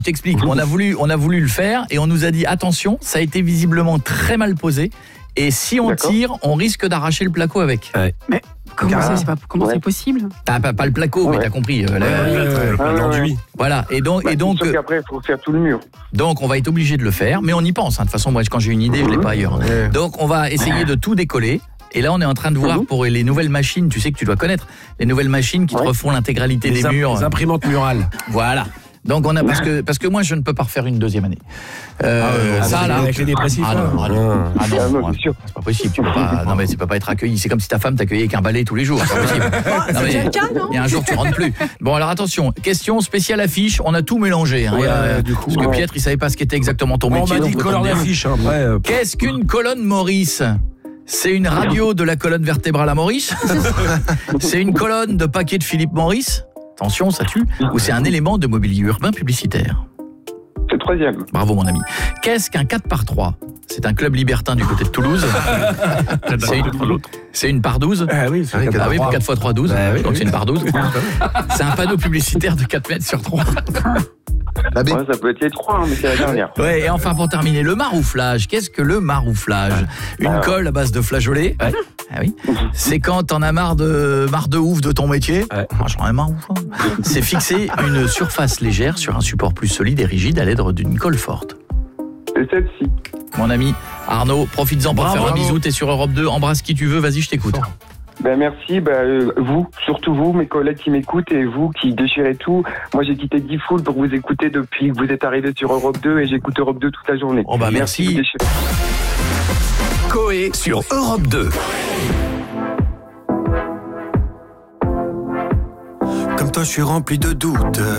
Je t'explique, on a voulu le faire et on nous a dit attention, ça a été visiblement très mal posé et si on tire, on risque d'arracher le placo avec. Mais comment c'est possible? Pas le placo, mais t'as compris. L'enduit. Voilà, et donc après, il faut faire tout le mur. Donc on va être obligé de le faire, mais on y pense. De toute façon, moi quand j'ai une idée, je l'ai pas ailleurs. Donc on va essayer de tout décoller. Et là, on est en train de voir pour les nouvelles machines, tu sais que tu dois connaître, les nouvelles machines qui te refont l'intégralité des murs. Les imprimantes murales. Voilà. Donc on a parce que moi je ne peux pas refaire une deuxième année. Ça là avec les dépressifs. Non, c'est pas possible, tu peux pas. Non mais ça peut pas être accueilli, c'est comme si ta femme t'accueillait avec un balai tous les jours, c'est pas possible. C'est déjà le cas, non ? Et un jour tu rentres plus. Bon alors attention, question spéciale affiche, on a tout mélangé du coup, parce que Pietre, il savait pas ce qu'était exactement ton métier. On m'a dit colonne d'affiche après. Qu'est-ce qu'une colonne Maurice ? C'est une radio de la colonne vertébrale à Maurice ? C'est une colonne de paquets de Philippe Maurice ? Attention, ça tue. Ou c'est un élément de mobilier urbain publicitaire ? C'est le troisième. Bravo mon ami. Qu'est-ce qu'un 4x3 ? C'est un club libertin du côté de Toulouse. C'est une par 12. Ah oui, c'est 4 x 3, 12. Donc c'est une par 12. C'est un panneau publicitaire de 4 mètres sur 3. Ça peut être les trois, mais c'est la dernière. Ouais, et enfin pour terminer, le marouflage. Qu'est-ce que le marouflage ? Une colle à base de flageolet. Ah oui. C'est quand t'en as marre de ouf de ton métier. Moi j'en ai marre ouf. C'est fixer une surface légère sur un support plus solide et rigide à l'aide d'une colle forte. C'est celle-ci. Mon ami Arnaud, profites-en pour faire un bisou. T'es sur Europe 2. Embrasse qui tu veux. Vas-y, je t'écoute. Merci, vous, surtout vous, mes collègues qui m'écoutent et vous qui déchirez tout. Moi, j'ai quitté Diffoul pour vous écouter depuis que vous êtes arrivé sur Europe 2 et j'écoute Europe 2 toute la journée. Oh merci. Coé sur Europe 2. Comme toi, je suis rempli de doutes.